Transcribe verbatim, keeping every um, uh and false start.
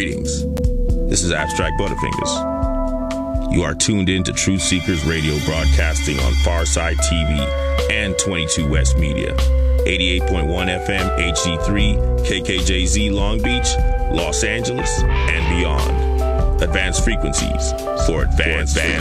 Greetings. This is Abstract Butterfingers. You are tuned in to Truth Seekers Radio, broadcasting on Farside T V and twenty-two West Media, eighty-eight point one F M, H D three, K K J Z Long Beach, Los Angeles, and beyond. Advanced frequencies for advanced, advanced